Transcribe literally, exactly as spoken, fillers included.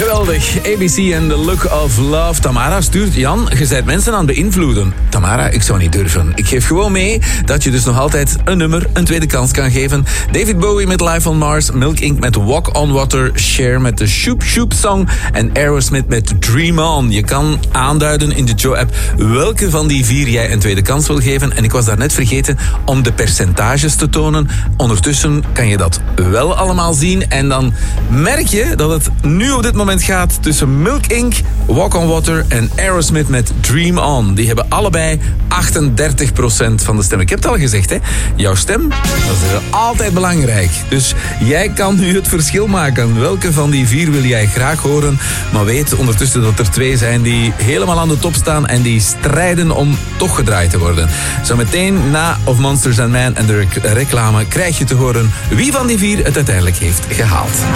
Geweldig. A B C en The Look of Love. Tamara stuurt, Jan, je bent mensen aan het beïnvloeden. Tamara, ik zou niet durven. Ik geef gewoon mee dat je dus nog altijd een nummer een tweede kans kan geven. David Bowie met Life on Mars, Milk Inc met Walk on Water, Cher met de Shoop Shoop Song en Aerosmith met Dream On. Je kan aanduiden in de Joe-app welke van die vier jij een tweede kans wil geven. En ik was daarnet vergeten om de percentages te tonen. Ondertussen kan je dat wel allemaal zien. En dan merk je dat het nu op dit moment gaat tussen Milk Inc, Walk on Water en Aerosmith met Dream On. Die hebben allebei achtendertig procent van de stem. Ik heb het al gezegd, hè. Jouw stem, dat is altijd belangrijk. Dus jij kan nu het verschil maken. Welke van die vier wil jij graag horen? Maar weet ondertussen dat er twee zijn die helemaal aan de top staan en die strijden om toch gedraaid te worden. Zometeen na Of Monsters and Men en de rec- reclame krijg je te horen wie van die vier het uiteindelijk heeft gehaald.